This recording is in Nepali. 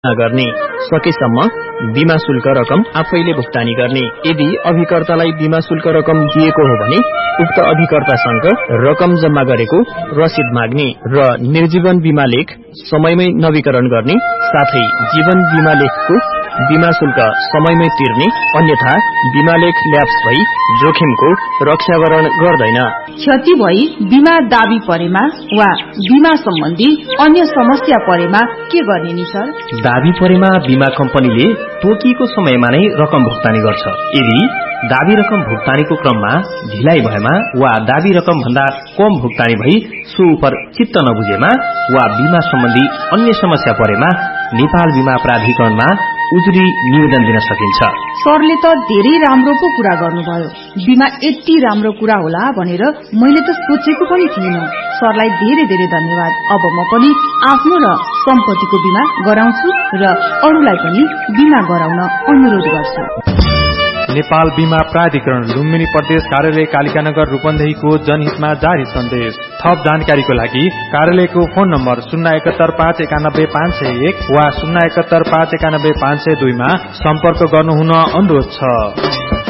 गर्ने सकेसम्म बीमा शुल्क रकम आफैले भुक्तानी गर्ने। यदि अभिकर्तालाई बीमा शुल्क रकम दिएको हो भने उक्त अभिकर्तासँग रकम जम्मा गरेको रसिद माग्ने र निर्जीवन बीमा लेख समयमै नवीकरण गर्ने, साथै जीवन बीमा लेखको बीमा शुल्क समयमै तिर्ने, अन्यथा बीमा लेख ल्याप्स भई जोखिमको रक्षावरण गर्दैन। क्षति भई बीमा दाबी परेमा वा बीमा सम्बन्धी अन्य समस्या परेमा के गर्ने नि सर? दाबी परेमा बीमा कम्पनीले तोकिएको समयमा नै रकम भुक्तानी गर्छ। यदि दाबी रकम भुक्तानीको क्रममा ढिलाइ भएमा वा दाबी रकम भन्दा कम भुक्तानी भई सो उपर चित्त नबुझेमा वा बीमा सम्बन्धी अन्य समस्या परेमा नेपाल बीमा प्राधिकरणमा उजुरी निवेदन दिन सकिन्छ। सरले त धेरै राम्रो पो कुरा गर्नुभयो। बीमा यति राम्रो कुरा होला भनेर मैले त सोचेको पनि थिइन। सरलाई धेरै धेरै धन्यवाद। अब म पनि आफ्नो र सम्पत्तिको बीमा गराउँछु र अरूलाई पनि बीमा गराउन अनुरोध गर्छु। नेपाल बीमा प्राधिकरण लुम्बिनी प्रदेश कार्यालय कालिकानगर रूपन्देहीको जनहितमा जारी सन्देश। थप जानकारीको लागि कार्यालयको फोन नम्बर 071591501 वा 071591502 मा सम्पर्क गर्नुहुन अनुरोध छ।